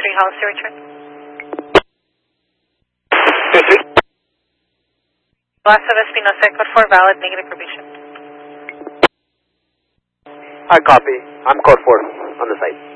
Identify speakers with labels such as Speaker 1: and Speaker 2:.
Speaker 1: 3, how's your return?
Speaker 2: Yes, sir.
Speaker 1: Last of Espinosa, code 4 valid, negative probation.
Speaker 2: I copy. I'm code 4 on the site.